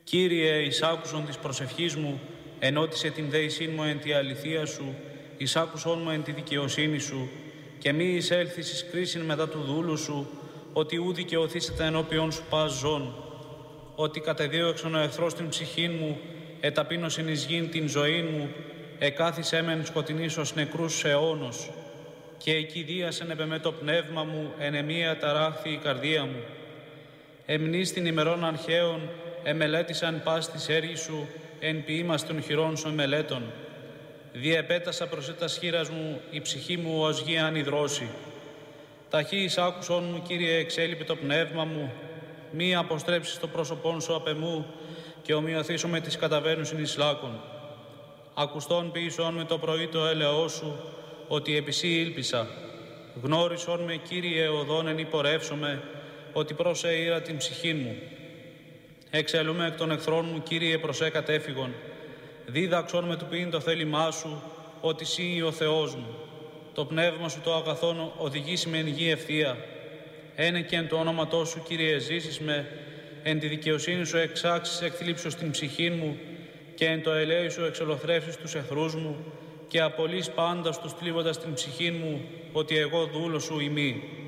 Κύριε, εισάκουσον της προσευχής μου, ενώτισε την δέησήν μου εν τη αληθεία σου, εισάκουσον μου εν τη δικαιοσύνη σου, και μη εισέλθεις εις κρίσιν μετά του δούλου σου, ότι ου δικαιωθήσετε ενώπιον σου πας ζών. Ότι κατεδίωξον ο εχθρός την ψυχήν μου, εταπείνωσιν εις γην την ζωήν μου, εκάθισέ μεν σκοτεινής ως νεκρούς αιώνος. Και εκεί δίασεν επεμέ το πνεύμα μου, εν εμία ταράχθη η καρδία μου. Εμνείς την ημερών αρχαίων, εμελέτησαν πας της έργης σου, εν ποιήμας των χειρών σου μελέτων. Διεπέτασα προς έτας χείρας μου, η ψυχή μου ως γη ανυδρώσει. Ταχύ εισάκουσον μου, Κύριε, εξέλιπε το πνεύμα μου, μη αποστρέψεις το πρόσωπόν σου απ' εμού, και ομοιωθήσω με τις καταβαίνουσιν εις λάκων. Ακουστών ποιησόν με το πρωί το έλεό σου, ότι επί σύ ήλπισα. Γνώρισον με, Κύριε, οδόν εν υπορεύσομαι, ότι προς ήρα την ψυχή μου. Εξελούμε εκ των εχθρών μου, Κύριε, προς κατέφυγον. Δίδαξον με του ποιήν το θέλημά σου, ότι σύ ο Θεός μου. Το πνεύμα σου το αγαθόν οδηγήσει με εν γη ευθεία. Ένε και εν το όνοματό σου, Κύριε, ζήσεις με, εν τη δικαιοσύνη σου εξάξεις εκθλίψως την ψυχή μου, και εν το ελέη σου εξολοθρεύσεις τους εχθρούς μου, και απολύς πάντα τους θλίβοντας την ψυχή μου, ότι εγώ δούλος σου ημί.